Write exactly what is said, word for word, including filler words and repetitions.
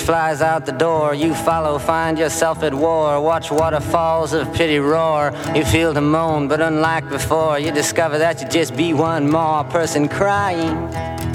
flies out the door. You follow, find yourself at war. Watch waterfalls of pity roar. You feel to moan, but unlike before, you discover that you just be one more person crying.